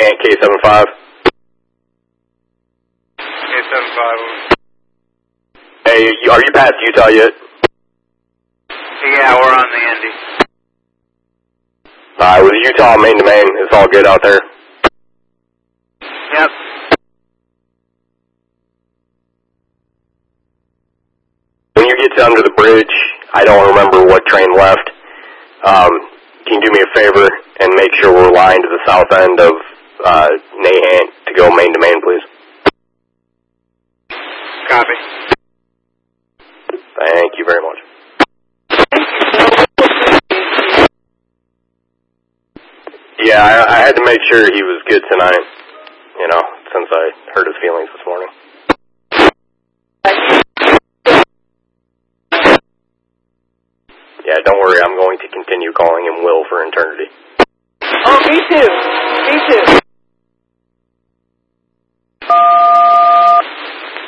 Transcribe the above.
Nahant, K75. K75. Hey, are you past Utah yet? Yeah, we're on the Indy. With Utah main to main, it's all good out there. Yep. When you get to under the bridge, I don't remember what train left. Can you do me a favor and make sure we're lined to the south end of Nahant to go main to main, please? Copy. Thank you very much. Yeah, I had to make sure he was good tonight, you know, since I hurt his feelings this morning. Yeah, don't worry, I'm going to continue calling him Will for eternity. Oh, me too. Me too.